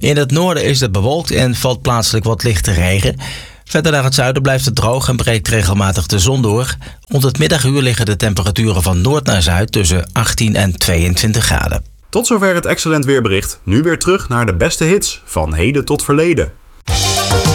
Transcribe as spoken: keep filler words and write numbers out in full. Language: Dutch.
In het noorden is het bewolkt en valt plaatselijk wat lichte regen. Verder naar het zuiden blijft het droog en breekt regelmatig de zon door. Rond het middaguur liggen de temperaturen van noord naar zuid tussen achttien en tweeëntwintig graden. Tot zover het Excellent Weerbericht. Nu weer terug naar de beste hits van heden tot verleden.